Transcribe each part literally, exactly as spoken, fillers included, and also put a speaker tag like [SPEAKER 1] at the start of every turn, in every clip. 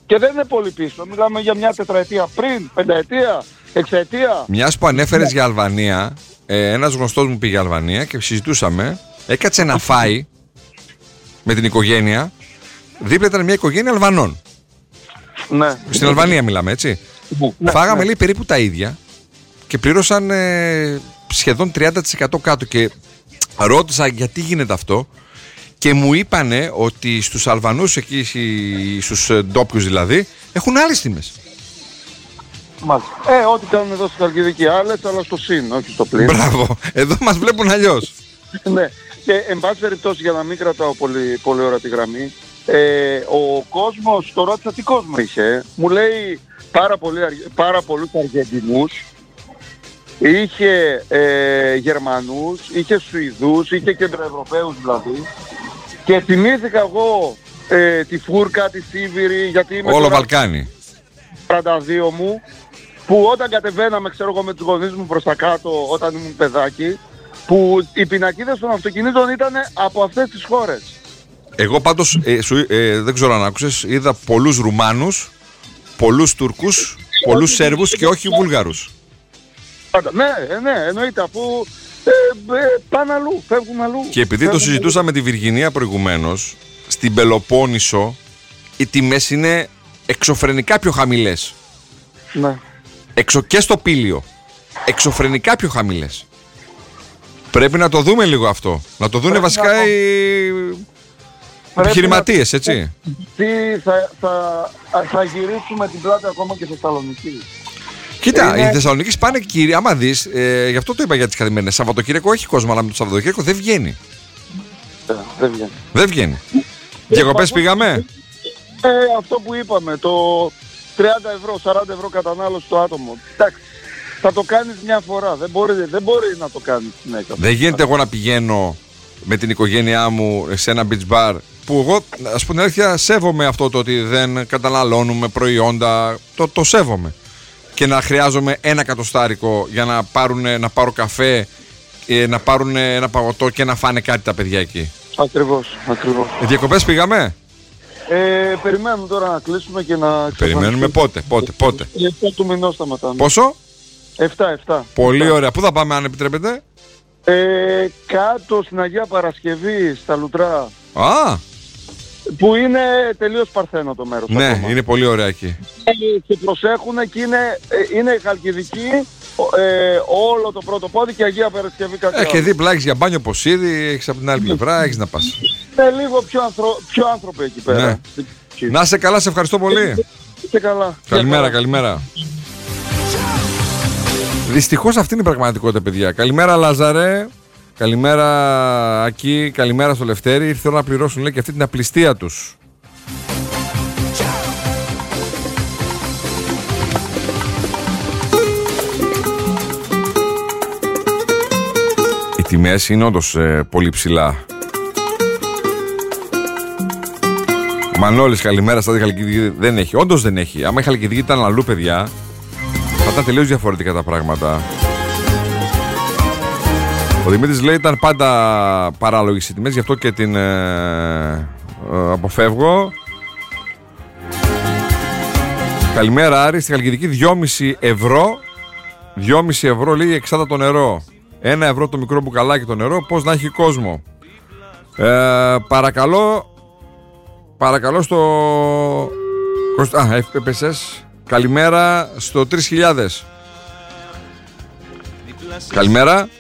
[SPEAKER 1] Και δεν είναι πολύ πίσω. Μιλάμε για μια τετραετία πριν, πενταετία, εξαετία.
[SPEAKER 2] Μιας που ανέφερες για Αλβανία, ε, ένας γνωστός μου πήγε Αλβανία και συζητούσαμε, έκατσε να φάει με την οικογένεια. Δίπλα ήταν μια οικογένεια Αλβανών.
[SPEAKER 1] Ναι.
[SPEAKER 2] Στην Αλβανία μιλάμε, έτσι.
[SPEAKER 1] Ναι,
[SPEAKER 2] Φάγαμε,
[SPEAKER 1] ναι.
[SPEAKER 2] λέει, περίπου τα ίδια και πλήρωσαν ε, σχεδόν τριάντα τοις εκατό κάτω. Και ρώτησα γιατί γίνεται αυτό και μου είπανε ότι στους Αλβανούς, εκεί στους ντόπιους δηλαδή, έχουν άλλες τιμές.
[SPEAKER 1] Μάλιστα. Ε, ό,τι κάνουν εδώ στη Χαλκιδική άλλες, αλλά στο συν, όχι στο πλήν.
[SPEAKER 2] Μπράβο, εδώ μας βλέπουν αλλιώς.
[SPEAKER 1] Ναι. Και εν πάση περιπτώσει, για να μην κρατάω πολύ, πολύ ώρα τη γραμμή, ε, ο κόσμος, το ρώτησα τι κόσμο είχε, ε. μου λέει πάρα, πολύ, πάρα πολλούς Αργεντινούς, είχε ε, Γερμανούς, είχε Σουηδούς, είχε Κεντροευρωπαίους δηλαδή, και θυμήθηκα εγώ ε, τη Φούρκα, τη Σίβηρη, γιατί είμαι
[SPEAKER 2] Όλο
[SPEAKER 1] τώρα
[SPEAKER 2] Βαλκάνι.
[SPEAKER 1] σαράντα δύο μου, που όταν κατεβαίναμε, ξέρω εγώ, με τους γονείς μου προς τα κάτω όταν ήμουν παιδάκι, που οι πινακίδες των αυτοκινήτων ήταν από αυτές τις χώρες.
[SPEAKER 2] Εγώ πάντως, ε, σου, ε, δεν ξέρω αν άκουσες, είδα πολλούς Ρουμάνους, πολλούς Τούρκους, πολλούς Σέρβους και όχι Βούλγαρους.
[SPEAKER 1] Ναι, ε, ναι, εννοείται, αφού ε, ε, πάνε αλλού, φεύγουν αλλού.
[SPEAKER 2] Και επειδή
[SPEAKER 1] φεύγουν
[SPEAKER 2] το συζητούσα με τη Βυργινία προηγουμένως, στην Πελοπόννησο οι τιμές είναι εξωφρενικά πιο χαμηλές.
[SPEAKER 1] Ναι.
[SPEAKER 2] Εξω και στο Πήλιο. Εξωφρενικά πιο χαμηλές. Πρέπει να το δούμε λίγο αυτό. Να το δούνε βασικά
[SPEAKER 1] να...
[SPEAKER 2] οι επιχειρηματίες, έτσι.
[SPEAKER 1] Τι θα, θα, θα γυρίσουμε την πλάτη ακόμα και στη Θεσσαλονίκη.
[SPEAKER 2] Κοίτα,
[SPEAKER 1] Είναι...
[SPEAKER 2] οι Θεσσαλονίκης πάνε, κύριε, άμα δεις, ε, γι' αυτό το είπα για τις καθημερινές. Σαββατοκύριακο έχει κόσμο, αλλά με το Σαββατοκύριακο δεν βγαίνει.
[SPEAKER 1] Ε, δεν βγαίνει.
[SPEAKER 2] Δεν βγαίνει. Διακοπές πήγαμε.
[SPEAKER 1] Ε, αυτό που είπαμε, το τριάντα ευρώ, σαράντα ευρώ κατανάλωση το άτομο. Εντάξει, θα το κάνεις μια φορά, δεν μπορεί, δεν μπορεί να το κάνεις συνέχεια.
[SPEAKER 2] Δεν γίνεται εγώ να πηγαίνω με την οικογένειά μου σε ένα beach bar που εγώ, ας πούμε την αλήθεια, σέβομαι αυτό το ότι δεν καταναλώνουμε προϊόντα, το, το σέβομαι. Και να χρειάζομαι ένα κατοστάρικο για να, πάρουν, να πάρω καφέ, να πάρουν ένα παγωτό και να φάνε κάτι τα παιδιά εκεί.
[SPEAKER 1] Ακριβώς, ακριβώς.
[SPEAKER 2] Ε, διακοπές πήγαμε.
[SPEAKER 1] Ε, περιμένουμε τώρα να κλείσουμε και να...
[SPEAKER 2] Περιμένουμε πότε, πότε, πότε.
[SPEAKER 1] εφτά του μηνός σταματάμε.
[SPEAKER 2] Πόσο?
[SPEAKER 1] εφτά, εφτά.
[SPEAKER 2] Πολύ
[SPEAKER 1] εφτά.
[SPEAKER 2] ωραία. Πού θα πάμε αν επιτρέπετε?
[SPEAKER 1] Ε, κάτω στην Αγία Παρασκευή, στα Λουτρά.
[SPEAKER 2] Α,
[SPEAKER 1] Που είναι τελείως παρθένο το μέρος.
[SPEAKER 2] ναι,
[SPEAKER 1] ακόμα.
[SPEAKER 2] είναι πολύ ωραία εκεί.
[SPEAKER 1] Ε, και προσέχουν και είναι, ε, είναι Χαλκιδική, ε, όλο το πρώτο πόδι και Αγία Παρασκευή κάτι
[SPEAKER 2] Ε, και
[SPEAKER 1] άλλο.
[SPEAKER 2] δίπλα έχεις για μπάνιο Ποσίδη, έχεις από την άλλη πλευρά, έχεις να πας.
[SPEAKER 1] Είναι λίγο πιο, ανθρω... πιο άνθρωποι εκεί πέρα.
[SPEAKER 2] Ναι. Να είσαι καλά, σε ευχαριστώ πολύ.
[SPEAKER 1] Είστε καλά.
[SPEAKER 2] Καλημέρα, καλημέρα. Δυστυχώς αυτή είναι η πραγματικότητα, παιδιά. Καλημέρα, Λάζαρε. Καλημέρα, Ακή. Καλημέρα στο Λευτέρη. Ήρθε να πληρώσουν, λέει, και αυτή την απληστία τους. Οι τιμές είναι όντως ε, πολύ ψηλά. Μανώλης, καλημέρα. Στα Χαλκιδική δεν έχει. Όντως δεν έχει. Άμα η Χαλκιδική ήταν αλλού, παιδιά, θα ήταν τελείως διαφορετικά τα πράγματα. Ο Δημήτρης λέει ήταν πάντα παράλογες οι τιμές, γι' αυτό και την ε, ε, αποφεύγω. Καλημέρα, Άρη. Στη Χαλκιδική δυόμισι ευρώ. δυόμισι ευρώ λέει εξάδα το νερό. ένα ευρώ το μικρό μπουκαλάκι το νερό. Πώς να έχει κόσμο. Ε, παρακαλώ. Παρακαλώ στο... Α, εφ πι ες ες. Καλημέρα στο τρεις χιλιάδες. Καλημέρα.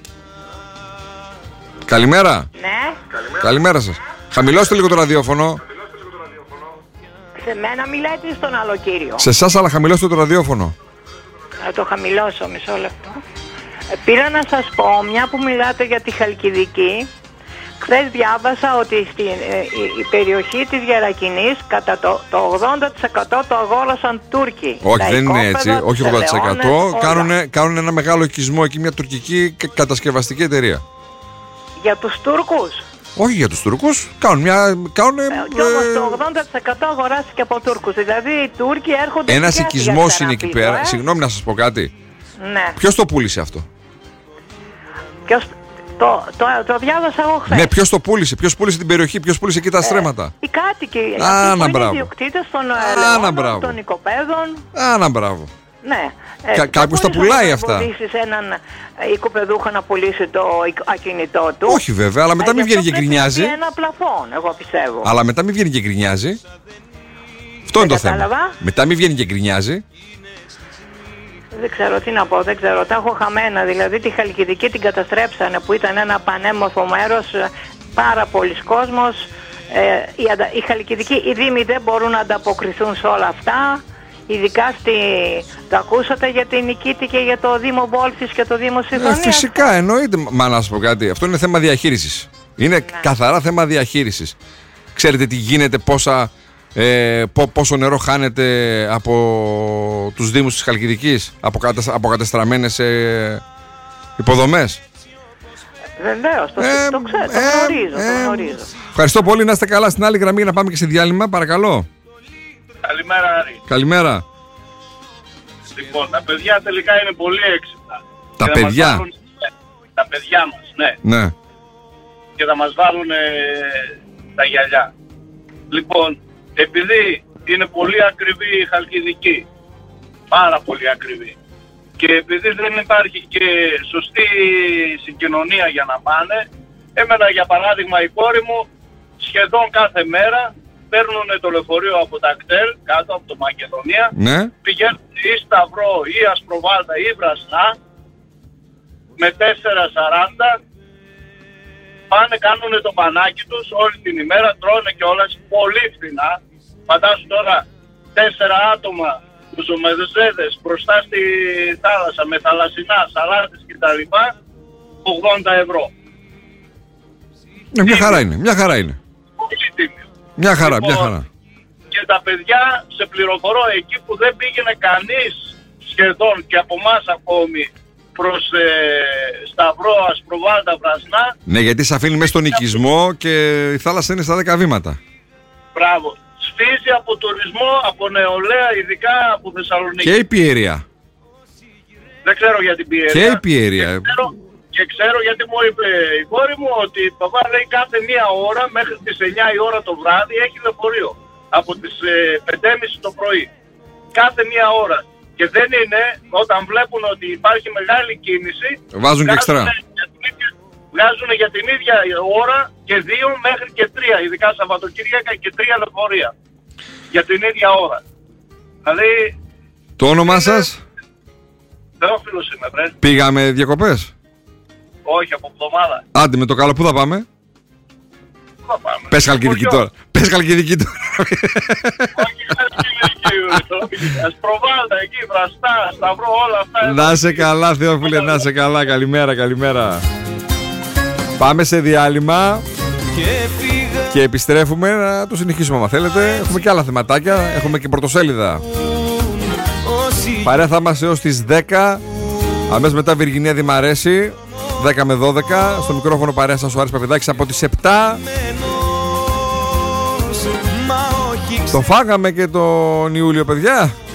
[SPEAKER 2] Καλημέρα.
[SPEAKER 3] Ναι.
[SPEAKER 2] Καλημέρα σας. Χαμηλώστε λίγο το ραδιόφωνο.
[SPEAKER 3] Σε μένα μιλάτε ή στον άλλο κύριο?
[SPEAKER 2] Σε εσάς, αλλά χαμηλώστε το ραδιόφωνο.
[SPEAKER 3] Να το χαμηλώσω μισό λεπτό. Ε, πήρα να σας πω, μια που μιλάτε για τη Χαλκιδική, χθες διάβασα ότι στην ε, η, η περιοχή της Γερακινής κατά το, το ογδόντα τοις εκατό το αγόρασαν Τούρκοι.
[SPEAKER 2] Όχι,
[SPEAKER 3] Τα
[SPEAKER 2] δεν είναι
[SPEAKER 3] οικόπεδα,
[SPEAKER 2] έτσι. Όχι ογδόντα τοις εκατό.
[SPEAKER 3] ελαιώνες,
[SPEAKER 2] Κάνουν, κάνουν ένα μεγάλο οικισμό εκεί, μια τουρκική κατασκευαστική εταιρεία.
[SPEAKER 3] Για τους Τούρκους.
[SPEAKER 2] Όχι για τους Τούρκους. Κάνουν μια. Κάνουν,
[SPEAKER 3] Ε, κι όμως το ογδόντα τοις εκατό αγοράστηκε από Τούρκους. Δηλαδή οι Τούρκοι έρχονται...
[SPEAKER 2] Ένας
[SPEAKER 3] για
[SPEAKER 2] οικισμός είναι εκεί
[SPEAKER 3] θεραπείο,
[SPEAKER 2] πέρα.
[SPEAKER 3] ε?
[SPEAKER 2] Συγγνώμη να σας πω κάτι.
[SPEAKER 3] Ναι.
[SPEAKER 2] Ποιος το πούλησε αυτό?
[SPEAKER 3] Ποιος... Το, το, το διάβασα εγώ χθες.
[SPEAKER 2] Ναι, ποιος το πούλησε, ποιος πούλησε την περιοχή, ποιος πούλησε εκεί τα στρέμματα.
[SPEAKER 3] Ε, οι κάτοικοι,
[SPEAKER 2] Άνα,
[SPEAKER 3] αυτοί που
[SPEAKER 2] μπράβο.
[SPEAKER 3] είναι ιδιοκτήτες των ελαιώνων, των οικοπαίδων.
[SPEAKER 2] Άνα, μπράβο.
[SPEAKER 3] Ναι.
[SPEAKER 2] Κα, ε, κάποιος τα πουλάει αυτά.
[SPEAKER 3] Να εμποδίσεις έναν οικοπαιδούχο να πουλήσει το ακίνητό του.
[SPEAKER 2] Όχι βέβαια, αλλά μετά ε, μην βγαίνει και γκρινιάζει.
[SPEAKER 3] Είναι ένα πλαφόν, εγώ πιστεύω.
[SPEAKER 2] Αλλά μετά μην βγαίνει και γκρινιάζει. Αυτό είναι το θέμα. Μετά μην βγαίνει και γκρινιάζει.
[SPEAKER 3] Δεν ξέρω τι να πω, δεν ξέρω. Τα έχω χαμένα. Δηλαδή τη Χαλκιδική την καταστρέψανε που ήταν ένα πανέμορφο μέρος, πάρα πολλοί κόσμος. Ε, η, η Χαλκιδική, οι δήμοι δεν μπορούν να ανταποκριθούν σε όλα αυτά. Ειδικά στη, το ακούσατε για την Νικήτη και για το Δήμο Βόλφης και το Δήμο Σιδωνίας.
[SPEAKER 2] Ε, φυσικά, εννοείται. Μα να σας πω κάτι. Αυτό είναι θέμα διαχείρισης. Είναι ναι. καθαρά θέμα διαχείρισης. Ξέρετε τι γίνεται, πόσα... Ε, πόσο νερό χάνεται από τους δήμους της Χαλκιδικής, από, κατασ... από κατεστραμμένες ε, υποδομές.
[SPEAKER 3] Βεβαίως, το, ε, το ξέρω, το ε, γνωρίζω, ε, το γνωρίζω.
[SPEAKER 2] Ευχαριστώ πολύ, να είστε καλά. Στην άλλη γραμμή για να πάμε και σε διάλειμμα, παρακαλώ.
[SPEAKER 4] Καλημέρα, Άρη.
[SPEAKER 2] Καλημέρα.
[SPEAKER 4] Λοιπόν, τα παιδιά τελικά είναι πολύ έξυπνα.
[SPEAKER 2] Τα και παιδιά.
[SPEAKER 4] Βάλουν... Τα παιδιά μας, ναι.
[SPEAKER 2] Ναι.
[SPEAKER 4] Και θα μας βάλουν ε, τα γυαλιά. Λοιπόν, επειδή είναι πολύ ακριβή η Χαλκιδική, πάρα πολύ ακριβή, και επειδή δεν υπάρχει και σωστή συγκοινωνία για να πάνε, έμενα για παράδειγμα η κόρη μου σχεδόν κάθε μέρα παίρνουν το λεωφορείο από τα κτέλ, κάτω από το Μακεδονία,
[SPEAKER 2] ναι.
[SPEAKER 4] πηγαίνουν ή Σταυρό ή Ασπροβάλτα ή Βρασνά με τέσσερα σαράντα, πάνε κάνουν το πανάκι τους όλη την ημέρα, τρώνε κιόλας πολύ φθηνά. Φαντάσου τώρα τέσσερα άτομα κουζομεδεζέδες μπροστά στη θάλασσα με θαλασσινά, σαλάτες κτλ. ογδόντα ευρώ.
[SPEAKER 2] Ναι, μια χαρά είναι, μια χαρά είναι.
[SPEAKER 4] Πολύ τίμιο.
[SPEAKER 2] Μια χαρά,
[SPEAKER 4] λοιπόν,
[SPEAKER 2] μια χαρά.
[SPEAKER 4] Και τα παιδιά, σε πληροφορώ, εκεί που δεν πήγαινε κανείς σχεδόν και από εμάς ακόμη προς ε, Σταυρό, Ασπροβάλτα, Βρασνά.
[SPEAKER 2] Ναι, γιατί σε αφήνει μέσα στον οικισμό και η θάλασσα είναι στα δέκα βήματα.
[SPEAKER 4] Μπράβο. Σφίζει από τουρισμό, από νεολαία, ειδικά από Θεσσαλονίκη.
[SPEAKER 2] Και η Πιέρια.
[SPEAKER 4] Δεν ξέρω για την Πιέρια.
[SPEAKER 2] Και η Πιέρια.
[SPEAKER 4] Και ξέρω, και ξέρω γιατί μου είπε η κόρη μου ότι παπά λέει κάθε μία ώρα μέχρι τις εννιά η ώρα το βράδυ έχει λεωφορείο. Από τις ε, πέντε και μισή το πρωί. Κάθε μία ώρα. Και δεν είναι, όταν βλέπουν ότι υπάρχει μεγάλη κίνηση,
[SPEAKER 2] βάζουν και εξτρά.
[SPEAKER 4] Βγάζουν για την ίδια ώρα και δύο μέχρι και τρία, ειδικά Σαββατοκύριακα και τρία λεωφορεία. Για την ίδια ώρα. Δηλαδή...
[SPEAKER 2] Το όνομά σας?
[SPEAKER 4] Θεόφιλος είμαι, βρε.
[SPEAKER 2] Πήγαμε διακοπές?
[SPEAKER 4] Όχι, από εβδομάδα.
[SPEAKER 2] Άντε με το καλό, πού θα πάμε?
[SPEAKER 4] Πού θα πάμε?
[SPEAKER 2] Πες Χαλκιδική τώρα. Πες Χαλκιδική τώρα.
[SPEAKER 4] Όχι, Χαλκιδική. Ασπροβάλτα εκεί, Βραστά, Σταυρό, όλα αυτά.
[SPEAKER 2] Να σε καλά, Θεόφιλε, να σε καλά. Καλημέρα, καλημέρα. Πάμε σε διάλειμμα και επιστρέφουμε να το συνεχίσουμε άμα θέλετε. Έχουμε και άλλα θεματάκια, έχουμε και πρωτοσέλιδα. Παρέα θα είμαστε έως τις δέκα. Αμέσως μετά Βυργινία Δημαρέση, δέκα με δώδεκα. Στο μικρόφωνο παρέα σας ο Άρης Παπηδάκης από τις επτά. Το φάγαμε και τον Ιούλιο, παιδιά.